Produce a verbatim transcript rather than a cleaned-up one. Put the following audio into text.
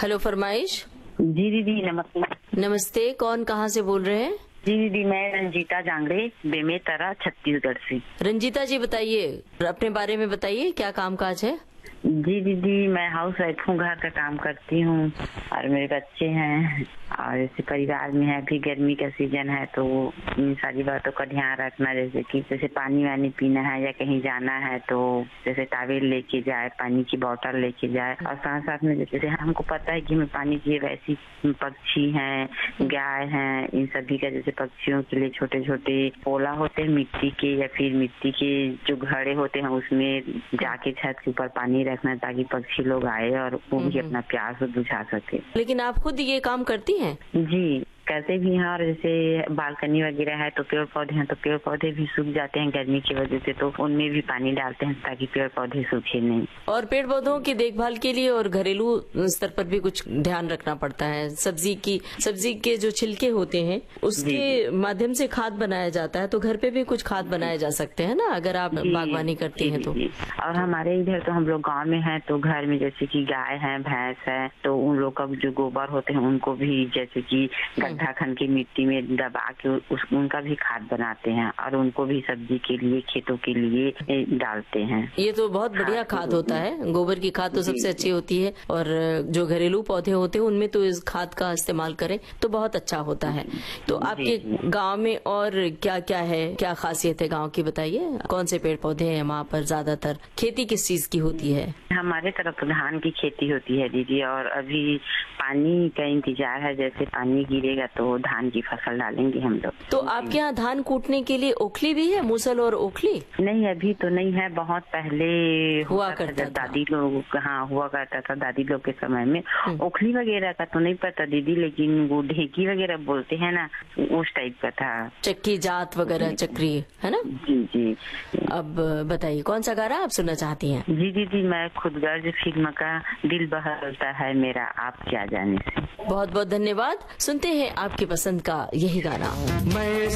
Hello फरमाइश। जी दीदी नमस्ते। नमस्ते, कौन कहाँ से बोल रहे हैं? जी दीदी मैं रंजीता जांगड़े, बेमेतरा, छत्तीसगढ़ से। रंजीता जी बताइए, अपने बारे में बताइए, क्या काम काज है? जी दीदी मैं हाउस वाइफ हूँ, घर का काम करती हूँ और मेरे बच्चे हैं और जैसे परिवार में है। अभी गर्मी का सीजन है तो इन सारी बातों का ध्यान रखना, जैसे कि जैसे पानी वानी पीना है या कहीं जाना है तो जैसे टॉवेल लेके जाए, पानी की बोतल लेके जाए। और साथ साथ में जैसे हमको पता है कि हमें पानी चाहिए, वैसी पक्षी हैं, गाय हैं, इन सभी का जैसे पक्षियों के लिए छोटे छोटे पोला होते हैं मिट्टी के या फिर मिट्टी के जो घड़े होते हैं उसमें जाके छत के ऊपर पानी रखना ताकि पक्षी लोग आए और वो भी अपना प्यास बुझा सके। लेकिन आप खुद ये काम करती हैं? जी करते भी हैं। और जैसे बालकनी वगैरह है तो पेड़ पौधे हैं तो पेड़ पौधे भी सूख जाते हैं गर्मी की वजह से, तो उनमें भी पानी डालते हैं ताकि पेड़ पौधे सूखे नहीं। और पेड़ पौधों की देखभाल के लिए और घरेलू स्तर पर भी कुछ ध्यान रखना पड़ता है। सब्जी की सब्जी के जो छिलके होते हैं उसके माध्यम से खाद बनाया जाता है, तो घर पे भी कुछ खाद बनाए जा सकते हैं ना, अगर आप बागवानी करती हैं तो। और हमारे इधर तो हम लोग गाँव में है तो घर में जैसे की गाय है, भैंस है, तो उन लोग का जो गोबर होते हैं उनको भी जैसे की गड्ढा खन की मिट्टी में दबा के उस उनका भी खाद बनाते हैं और उनको भी सब्जी के लिए, खेतों के लिए डालते हैं। ये तो बहुत बढ़िया खाद होता है। गोबर की खाद तो सबसे अच्छी होती है और जो घरेलू पौधे होते हैं उनमें तो इस खाद का इस्तेमाल करें तो बहुत अच्छा होता है। तो आपके गांव में और क्या क्या है, क्या खासियत है गांव की, बताइए। कौन से पेड़ पौधे हैं वहाँ पर? ज्यादातर खेती किस चीज की होती है? हमारे तरफ तो धान की खेती होती है दीदी, और अभी पानी का इंतजार है, जैसे पानी गिरेगा तो धान की फसल डालेंगे हम लोग। तो आपके यहाँ धान कूटने के लिए ओखली भी है, मूसल और ओखली? नहीं अभी तो नहीं है, बहुत पहले हुआ करता था। दादी लोग, हाँ हुआ करता था दादी लोग के समय में। ओखली वगैरह का तो नहीं पता दीदी, लेकिन वो ढेकी वगैरह बोलते हैं ना, उस टाइप का था। चक्की जात वगैरह, चक्री है ना? जी जी। अब बताइए कौन सा गाना आप सुनना चाहती हैं? जी दीदी मैं खुदगर्ज फिल्म का दिल बहलता है मेरा आप क्या जाने से। बहुत बहुत धन्यवाद। सुनते हैं आपकी पसंद का यही गाना। मैं